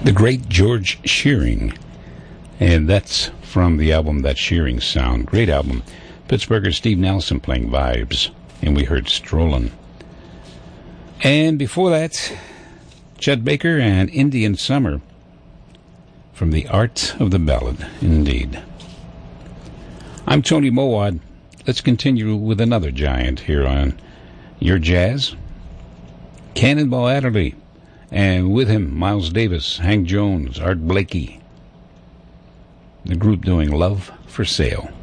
The great George Shearing. And that's from the album That Shearing Sound. Great album. Pittsburgher Steve Nelson playing Vibes. And we heard Strollin'. And before that, Chet Baker and Indian Summer from The Art of the Ballad, indeed. I'm Tony Mowad. Let's continue with another giant here on Your Jazz. Cannonball Adderley, and with him, Miles Davis, Hank Jones, Art Blakey. The group doing Love for Sale.